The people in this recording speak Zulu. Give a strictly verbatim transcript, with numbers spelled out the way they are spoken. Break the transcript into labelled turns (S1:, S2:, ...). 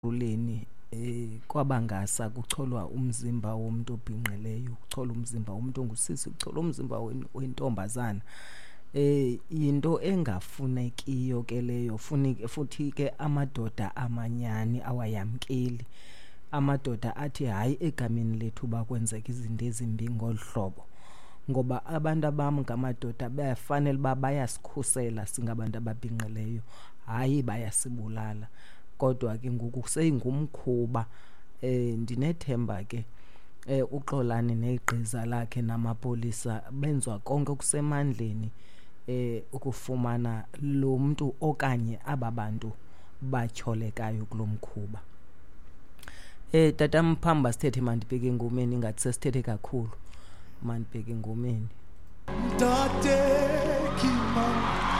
S1: uleni eh kwabangasa kucholwa umzimba womuntu obhinqileyo, kucholwa umzimba womuntu ongusisi, kucholwa umzimba wentombazana. Eh into engafunekiyo ke leyo, funike futhi ke amadoda amanyani awayamkeli. Amadoda athi hayi egameni lethu bakwenzeka izinto ezimbi ngolhlobo, ngoba abantu abami ngamadoda bayafanele ba bayasikhusela singabantu ababhinqileyo, hayi bayasibulala. Kodwa ke ngoku kuseyingumkhuba. Eh ndinethemba ke eh uXolani negqiza lakhe namapolisa benzwa konke okusemandleni eh ukufumana lo muntu okanye aba bantu batyholekayo kulomkhuba. Eh tata Mphamba, sithethe mandibheke engomeni ngathi sesithethe kakhulu. Mandibheke engomeni.
S2: Dadeki mama